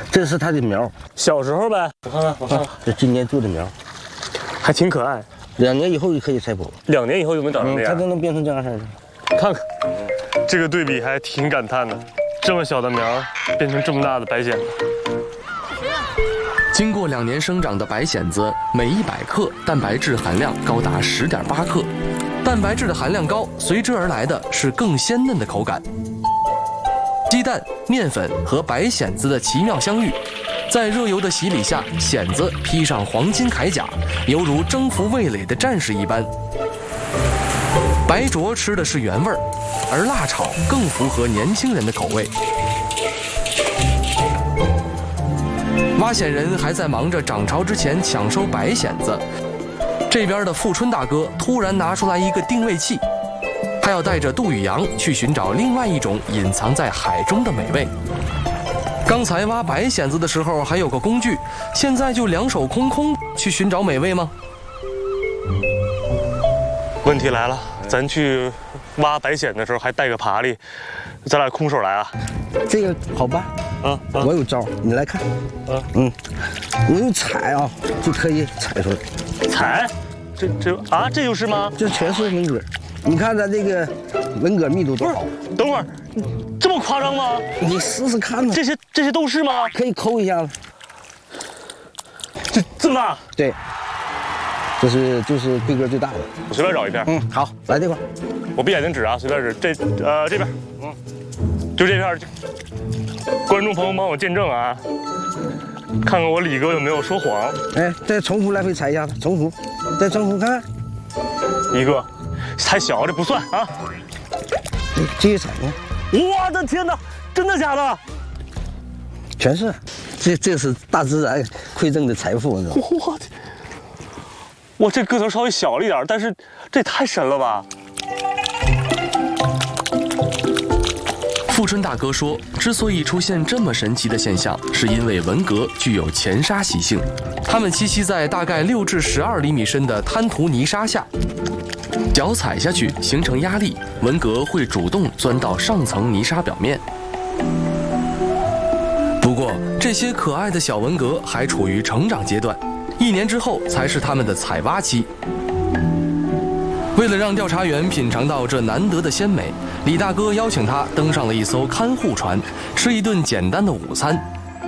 这是它的苗， 小时候呗，我看看，我看看， 这今年做的苗， 还挺可爱。 2年以后就可以采播。 2年以后就能长成这样， 它都能变成这样式的。 看看，这个对比还挺感叹的。这么小的苗变成这么大的白蚬子。 经过2年生长的白蚬子，每100克蛋白质含量高达10.8克。蛋白质的含量高，随之而来的是更鲜嫩的口感。鸡蛋、面粉和白蚬子的奇妙相遇。 在热油的洗礼下，蚬子披上黄金铠甲，犹如征服味蕾的战士一般。白灼吃的是原味儿，而辣炒更符合年轻人的口味。挖蚬人还在忙着涨潮之前抢收白蚬子，这边的富春大哥突然拿出来一个定位器，他要带着杜宇阳去寻找另外一种隐藏在海中的美味。 刚才挖白蚬子的时候还有个工具，现在就2手空空去寻找美味吗？ 问题来了，咱去挖白蚬的时候还带个爬犁，咱俩空手来啊？ 这个好办啊，我有招，你来看。我用采啊，就可以采出来。 采？这就是吗？ 这全是文蛤，你看咱这个文蛤密度多好。 等会儿。 这么夸张吗？ 你试试看呢。 这些都是吗？ 可以抠一下子。 这么大？ 对，就是规格最大的。 我随便找一片。 好，来这块。 我闭眼睛指啊，随便指。这边，就这片。观众朋友帮我见证啊，看看我李哥有没有说谎。 哎，再重复来回踩一下子，重复，再重复看看。 一个，太小，这不算啊。 继续采呢！ 我的天哪，真的假的？ 全是，这是大自然馈赠的财富，你知道吗？ 我这个头稍微小了一点，但是这也太神了吧！ 富春大哥说，之所以出现这么神奇的现象，是因为文蛤具有潜沙习性，它们栖息在大概6至12厘米深的滩涂泥沙下。 脚踩下去形成压力，文蛤会主动钻到上层泥沙表面。不过，这些可爱的小文蛤还处于成长阶段，1年之后才是它们的采挖期。为了让调查员品尝到这难得的鲜美，李大哥邀请他登上了一艘看护船，吃一顿简单的午餐。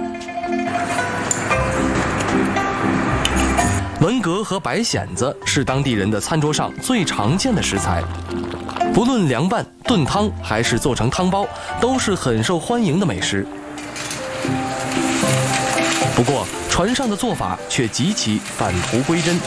文蛤和白蚬子是当地人的餐桌上最常见的食材，不论凉拌、炖汤还是做成汤包，都是很受欢迎的美食。不过，船上的做法却极其返璞归真。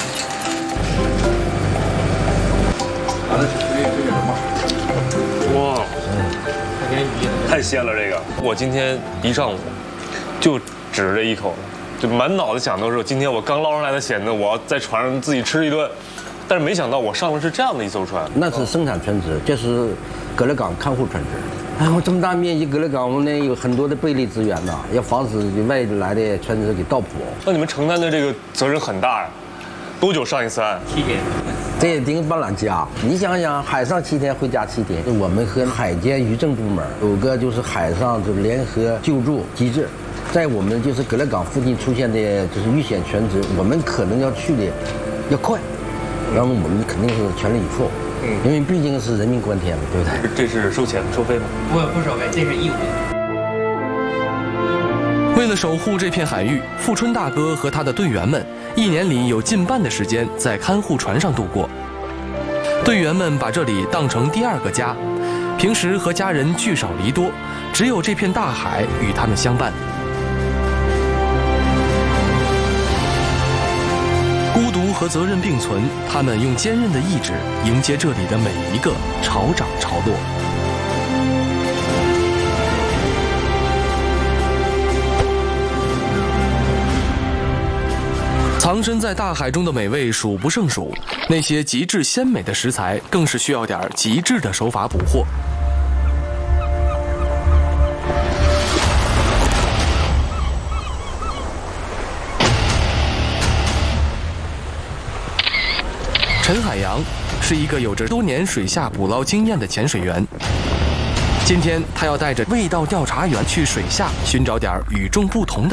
哇，太鲜了！这个，我今天一上午就指着这一口。 就满脑子想都是，今天我刚捞上来的蚬子，我要在船上自己吃一顿，但是没想到我上的是这样的一艘船。 那是生产船只，这是葛勒港看护船只。哎，我这么大面积，葛勒港我们呢有很多的贝类资源呐，要防止外来的船只给盗捕。 那你们承担的这个责任很大呀。多久上一次岸 ？7天。 这也盯半拉家。你想想，海上7天，回家7天。我们和海监渔政部门有个就是海上就联合救助机制。 在我们就是葛勒港附近出现的就是遇险船只，我们可能要去的要快，然后我们肯定是全力以赴，因为毕竟是人命关天嘛，对不对？ 这是收钱收费吗？ 不收费，这是义务。 为了守护这片海域，富春大哥和他的队员们1年里有近半的时间在看护船上度过。队员们把这里当成第2个家，平时和家人聚少离多，只有这片大海与他们相伴。 孤独和责任并存，他们用坚韧的意志迎接这里的每一个潮涨潮落。藏身在大海中的美味数不胜数，那些极致鲜美的食材更是需要点极致的手法捕获。 陈海洋是一个有着多年水下捕捞经验的潜水员。今天，他要带着味道调查员去水下寻找点与众不同的。